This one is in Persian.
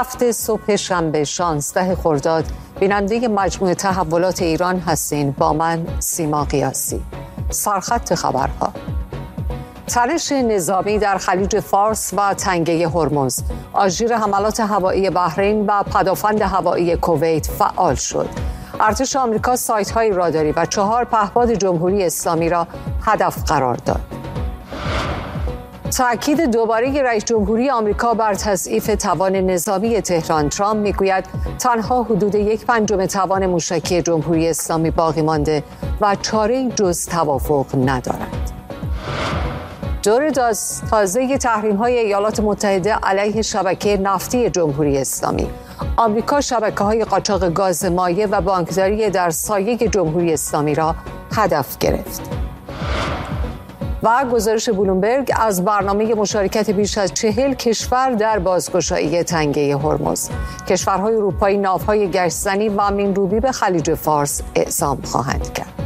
7 صبح شنبه 16 خرداد بیننده مجموعه تحولات ایران هستین. با من سیما قیاسی. سرخط خبرها: تنش نظامی در خلیج فارس و تنگه هرمز، آژیر حملات هوایی بحرین و پدافند هوایی کویت فعال شد. ارتش آمریکا سایت‌های راداری و 4 پهپاد جمهوری اسلامی را هدف قرار داد. تأکید دوباره رئیس جمهوری آمریکا بر تضعیف توان نظامی تهران. ترامپ میگوید تنها حدود 1/5 توان موشکی جمهوری اسلامی باقی مانده و چاره‌ای جز توافق ندارد. دور تازه تحریم‌های ایالات متحده علیه شبکه نفتی جمهوری اسلامی. آمریکا شبکه‌های قاچاق گاز مایع و بانکداری در سایه جمهوری اسلامی را هدف گرفت. و گزارش بلومبرگ از برنامه مشارکت بیش از 40 کشور در بازگشایی تنگه هرمز. کشورهای اروپایی ناوهای گشتزنی و مین‌روبی به خلیج فارس اعزام خواهند کرد.